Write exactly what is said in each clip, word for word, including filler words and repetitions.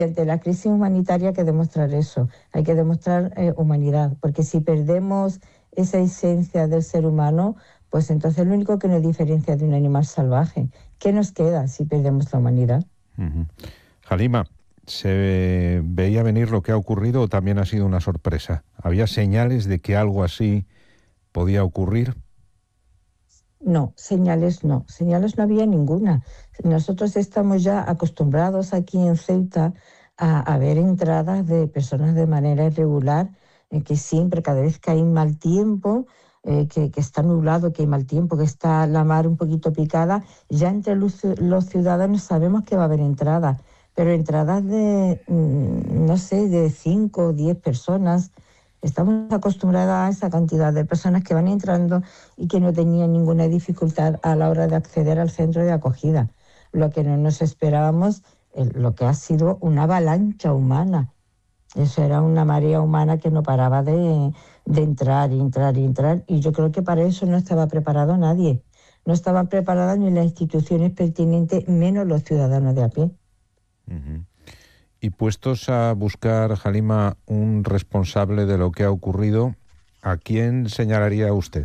Ante la crisis humanitaria hay que demostrar eso, hay que demostrar eh, humanidad, porque si perdemos esa esencia del ser humano, pues entonces lo único que nos diferencia de un animal salvaje. ¿Qué nos queda si perdemos la humanidad? Uh-huh. Halima, ¿se veía venir lo que ha ocurrido o también ha sido una sorpresa? ¿Había señales de que algo así podía ocurrir? No, señales no, señales no había ninguna. Nosotros estamos ya acostumbrados aquí en Ceuta a, a ver entradas de personas de manera irregular, eh, que siempre, cada vez que hay mal tiempo, eh, que, que está nublado, que hay mal tiempo, que está la mar un poquito picada, ya entre los, los ciudadanos sabemos que va a haber entradas, pero entradas de, no sé, de cinco o diez personas. Estamos acostumbrados a esa cantidad de personas que van entrando y que no tenían ninguna dificultad a la hora de acceder al centro de acogida. Lo que no nos esperábamos, lo que ha sido una avalancha humana. Eso era una marea humana que no paraba de, de entrar y entrar y entrar. Y yo creo que para eso no estaba preparado nadie. No estaban preparadas ni las instituciones pertinentes, menos los ciudadanos de a pie. Uh-huh. Y puestos a buscar, Halima, un responsable de lo que ha ocurrido, ¿a quién señalaría usted?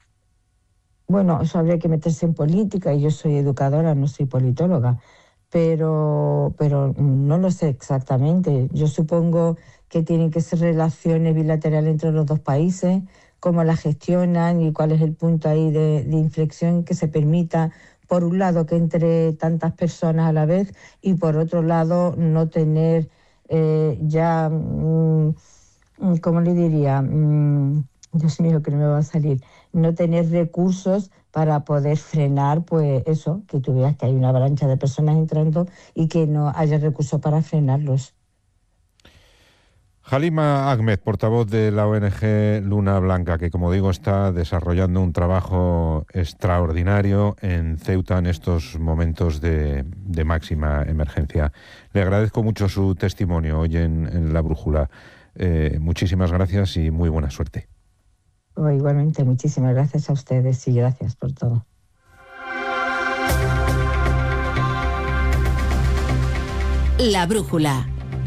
Bueno, eso habría que meterse en política, y yo soy educadora, no soy politóloga, pero, pero no lo sé exactamente. Yo supongo que tienen que ser relaciones bilaterales entre los dos países, cómo las gestionan y cuál es el punto ahí de, de inflexión que se permita, por un lado, que entre tantas personas a la vez y por otro lado no tener eh, ya, mmm, ¿cómo le diría? Mmm, Dios mío, que no me va a salir. No tener recursos para poder frenar, pues eso, que tú veas que hay una avalancha de personas entrando y que no haya recursos para frenarlos. Halima Ahmed, portavoz de la O N G Luna Blanca, que como digo está desarrollando un trabajo extraordinario en Ceuta en estos momentos de, de máxima emergencia. Le agradezco mucho su testimonio hoy en, en La Brújula. Eh, muchísimas gracias y muy buena suerte. Oh, igualmente, muchísimas gracias a ustedes y gracias por todo. La Brújula.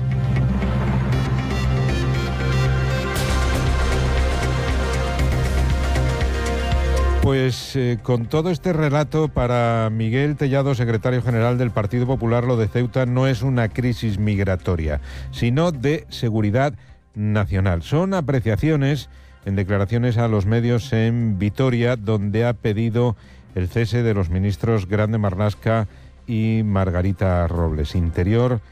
Pues eh, con todo este relato, para Miguel Tellado, secretario general del Partido Popular, lo de Ceuta no es una crisis migratoria, sino de seguridad nacional. Son apreciaciones en declaraciones a los medios en Vitoria, donde ha pedido el cese de los ministros Grande Marlaska y Margarita Robles, Interior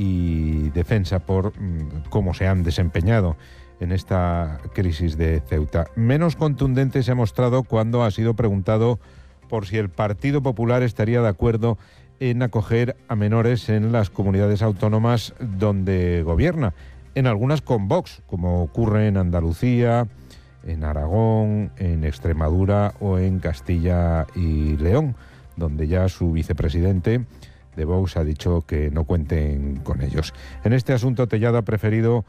y Defensa, por mmm, cómo se han desempeñado en esta crisis de Ceuta. Menos contundente se ha mostrado cuando ha sido preguntado por si el Partido Popular estaría de acuerdo en acoger a menores en las comunidades autónomas donde gobierna, en algunas con Vox, como ocurre en Andalucía, en Aragón, en Extremadura o en Castilla y León, donde ya su vicepresidente de Vox ha dicho que no cuenten con ellos. En este asunto, Tellado ha preferido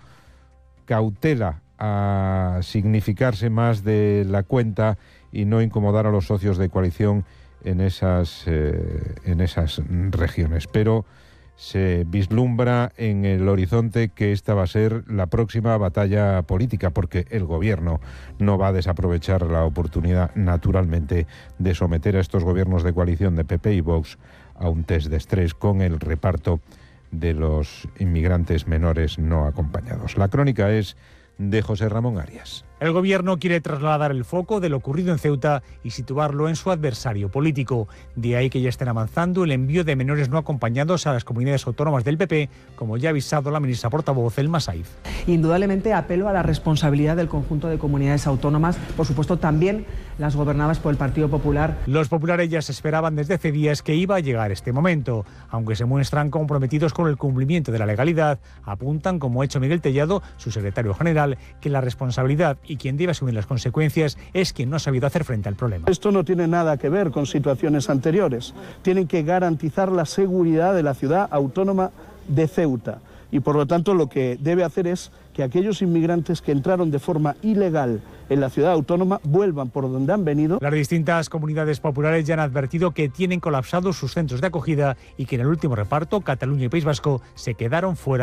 cautela a significarse más de la cuenta y no incomodar a los socios de coalición en esas, eh, en esas regiones. Pero se vislumbra en el horizonte que esta va a ser la próxima batalla política, porque el gobierno no va a desaprovechar la oportunidad, naturalmente, de someter a estos gobiernos de coalición de P P y Vox a un test de estrés con el reparto de los inmigrantes menores no acompañados. La crónica es de José Ramón Arias. El gobierno quiere trasladar el foco de lo ocurrido en Ceuta y situarlo en su adversario político. De ahí que ya estén avanzando el envío de menores no acompañados a las comunidades autónomas del P P, como ya ha avisado la ministra portavoz Elma Saiz. Indudablemente apelo a la responsabilidad del conjunto de comunidades autónomas, por supuesto también las gobernadas por el Partido Popular. Los populares ya se esperaban desde hace días que iba a llegar este momento. Aunque se muestran comprometidos con el cumplimiento de la legalidad, apuntan, como ha hecho Miguel Tellado, su secretario general, que la responsabilidad y quien debe asumir las consecuencias es quien no ha sabido hacer frente al problema. Esto no tiene nada que ver con situaciones anteriores. Tienen que garantizar la seguridad de la ciudad autónoma de Ceuta. Y por lo tanto lo que debe hacer es que aquellos inmigrantes que entraron de forma ilegal en la ciudad autónoma vuelvan por donde han venido. Las distintas comunidades populares ya han advertido que tienen colapsados sus centros de acogida y que en el último reparto, Cataluña y País Vasco se quedaron fuera.